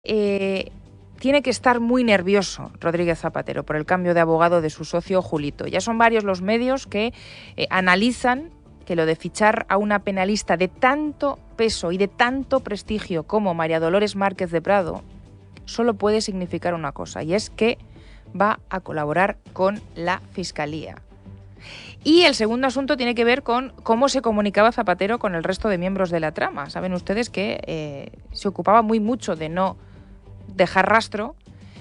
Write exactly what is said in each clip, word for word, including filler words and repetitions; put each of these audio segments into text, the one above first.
Eh, tiene que estar muy nervioso Rodríguez Zapatero por el cambio de abogado de su socio Julito. Ya son varios los medios que eh, analizan que lo de fichar a una penalista de tanto peso y de tanto prestigio como María Dolores Márquez de Prado solo puede significar una cosa, y es que va a colaborar con la Fiscalía. Y el segundo asunto tiene que ver con cómo se comunicaba Zapatero con el resto de miembros de la trama. Saben ustedes que eh, se ocupaba muy mucho de no dejar rastro,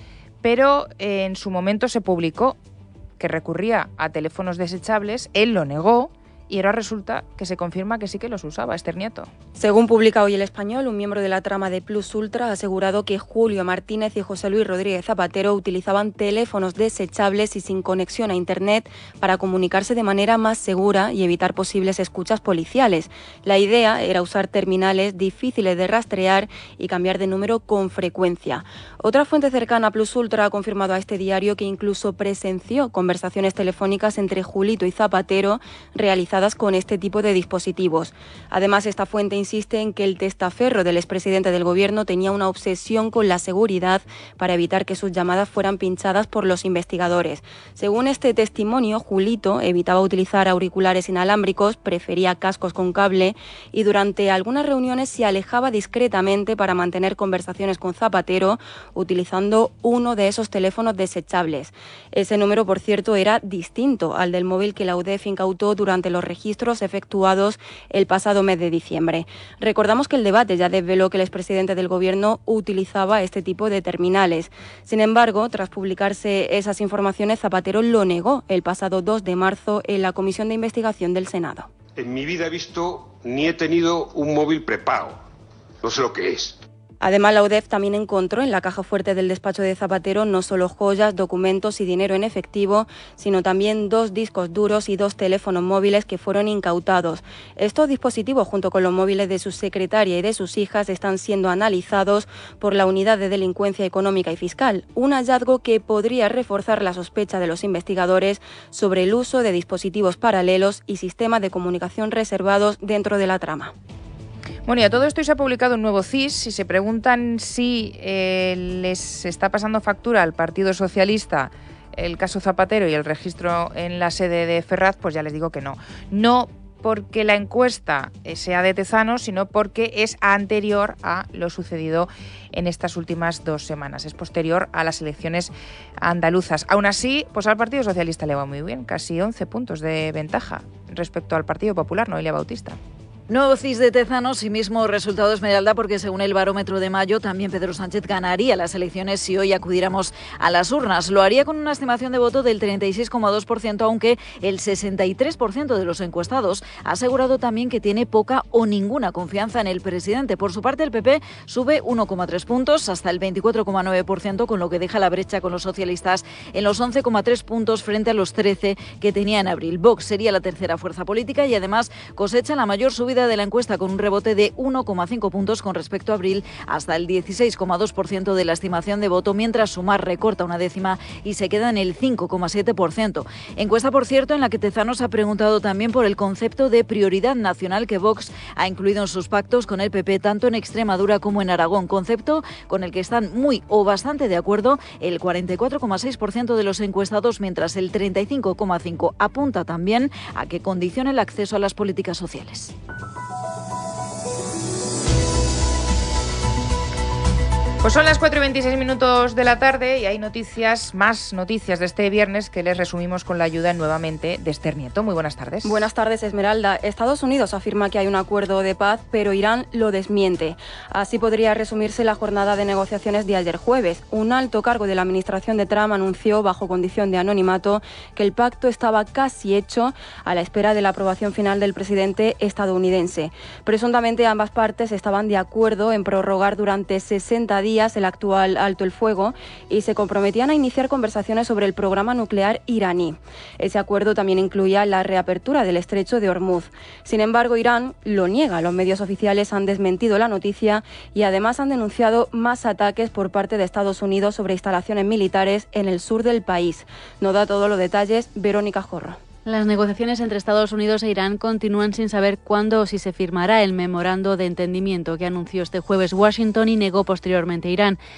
pero eh, en su momento se publicó que recurría a teléfonos desechables, él lo negó, y ahora resulta que se confirma que sí que los usaba. Esther Nieto. Según publica hoy El Español, un miembro de la trama de Plus Ultra ha asegurado que Julio Martínez y José Luis Rodríguez Zapatero utilizaban teléfonos desechables y sin conexión a Internet para comunicarse de manera más segura y evitar posibles escuchas policiales. La idea era usar terminales difíciles de rastrear y cambiar de número con frecuencia. Otra fuente cercana a Plus Ultra ha confirmado a este diario que incluso presenció conversaciones telefónicas entre Julito y Zapatero realizadas con este tipo de dispositivos. Además, esta fuente insiste en que el testaferro del expresidente del Gobierno tenía una obsesión con la seguridad para evitar que sus llamadas fueran pinchadas por los investigadores. Según este testimonio, Julito evitaba utilizar auriculares inalámbricos, prefería cascos con cable y durante algunas reuniones se alejaba discretamente para mantener conversaciones con Zapatero utilizando uno de esos teléfonos desechables. Ese número, por cierto, era distinto al del móvil que la U D E F incautó durante los registros efectuados el pasado mes de diciembre. Recordamos que el debate ya desveló que el expresidente del Gobierno utilizaba este tipo de terminales. Sin embargo, tras publicarse esas informaciones, Zapatero lo negó el pasado dos de marzo en la Comisión de Investigación del Senado. En mi vida he visto ni he tenido un móvil prepago. No sé lo que es. Además, la U D E F también encontró en la caja fuerte del despacho de Zapatero no solo joyas, documentos y dinero en efectivo, sino también dos discos duros y dos teléfonos móviles que fueron incautados. Estos dispositivos, junto con los móviles de su secretaria y de sus hijas, están siendo analizados por la Unidad de Delincuencia Económica y Fiscal, un hallazgo que podría reforzar la sospecha de los investigadores sobre el uso de dispositivos paralelos y sistemas de comunicación reservados dentro de la trama. Bueno, y a todo esto se ha publicado un nuevo C I S. Si se preguntan si eh, les está pasando factura al Partido Socialista el caso Zapatero y el registro en la sede de Ferraz, pues ya les digo que no. No porque la encuesta sea de Tezanos, sino porque es anterior a lo sucedido en estas últimas dos semanas. Es posterior a las elecciones andaluzas. Aún así, pues al Partido Socialista le va muy bien, casi once puntos de ventaja respecto al Partido Popular, Noelia Bautista. Nuevo C I S de Tezanos y mismo resultado Esmeralda, porque según el barómetro de mayo también Pedro Sánchez ganaría las elecciones si hoy acudiéramos a las urnas. Lo haría con una estimación de voto del treinta y seis coma dos por ciento, aunque el sesenta y tres por ciento de los encuestados ha asegurado también que tiene poca o ninguna confianza en el presidente. Por su parte, el P P sube uno coma tres puntos hasta el veinticuatro coma nueve por ciento, con lo que deja la brecha con los socialistas en los once coma tres puntos frente a los trece que tenía en abril. Vox sería la tercera fuerza política y además cosecha la mayor subida de la encuesta con un rebote de uno coma cinco puntos con respecto a abril hasta el dieciséis coma dos por ciento de la estimación de voto, mientras Sumar recorta una décima y se queda en el cinco coma siete por ciento. Encuesta, por cierto, en la que Tezanos ha preguntado también por el concepto de prioridad nacional que Vox ha incluido en sus pactos con el P P, tanto en Extremadura como en Aragón, concepto con el que están muy o bastante de acuerdo el cuarenta y cuatro coma seis por ciento de los encuestados, mientras el treinta y cinco coma cinco por ciento apunta también a que condicione el acceso a las políticas sociales. Pues son las cuatro y veintiséis minutos de la tarde y hay noticias, más noticias de este viernes que les resumimos con la ayuda nuevamente de Esther Nieto. Muy buenas tardes. Buenas tardes, Esmeralda. Estados Unidos afirma que hay un acuerdo de paz, pero Irán lo desmiente. Así podría resumirse la jornada de negociaciones de ayer jueves. Un alto cargo de la administración de Trump anunció, bajo condición de anonimato, que el pacto estaba casi hecho a la espera de la aprobación final del presidente estadounidense. Presuntamente ambas partes estaban de acuerdo en prorrogar durante sesenta días el actual alto el fuego y se comprometían a iniciar conversaciones sobre el programa nuclear iraní. Ese acuerdo también incluía la reapertura del estrecho de Hormuz. Sin embargo, Irán lo niega. Los medios oficiales han desmentido la noticia y además han denunciado más ataques por parte de Estados Unidos sobre instalaciones militares en el sur del país. Nos da todos los detalles Verónica Jorro. Las negociaciones entre Estados Unidos e Irán continúan sin saber cuándo o si se firmará el memorando de entendimiento que anunció este jueves Washington y negó posteriormente Irán.